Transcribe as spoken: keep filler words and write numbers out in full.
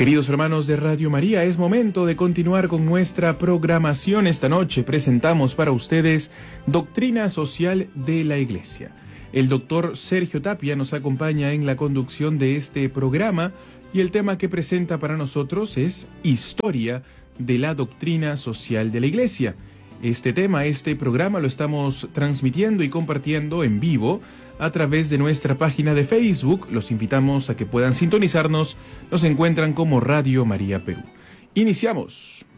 Queridos hermanos de Radio María, es momento de continuar con nuestra programación. Esta noche presentamos para ustedes Doctrina Social de la Iglesia. El doctor Sergio Tapia nos acompaña en la conducción de este programa y el tema que presenta para nosotros es Historia de la Doctrina Social de la Iglesia. Este tema, este programa lo estamos transmitiendo y compartiendo en vivo a través de nuestra página de Facebook. Los invitamos a que puedan sintonizarnos. Nos encuentran como Radio María Perú. Iniciamos.